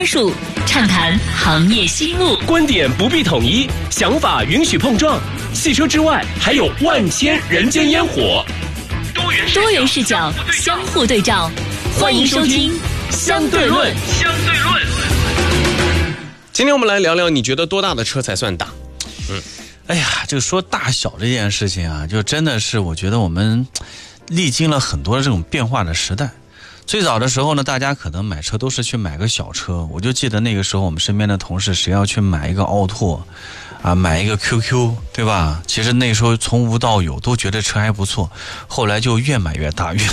数，畅谈行业新路， 观点不必统一，想法允许碰撞。汽车之外，还有万千人间烟火。 多元视角，相互对照。欢迎收听《相对论》。 今天我们来聊聊，你觉得多大的车才算大？ 哎呀，这个说大小这件事情啊，就真的是我觉得我们历经了很多这种变化的时代。最早的时候呢，大家可能买车都是去买个小车。我就记得那个时候我们身边的同事，谁要去买一个奥拓啊，买一个 QQ， 对吧？其实那时候从无到有都觉得车还不错，后来就越买越大，